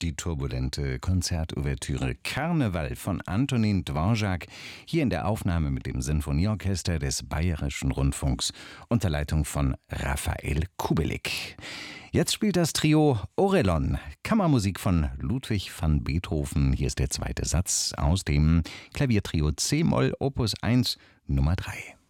Die turbulente Konzertouvertüre Karneval von Antonin Dvorak, hier in der Aufnahme mit dem Sinfonieorchester des Bayerischen Rundfunks unter Leitung von Raphael Kubelik. Jetzt spielt das Trio Orelon, Kammermusik von Ludwig van Beethoven. Hier ist der zweite Satz aus dem Klaviertrio C-Moll Opus 1 Nummer 3.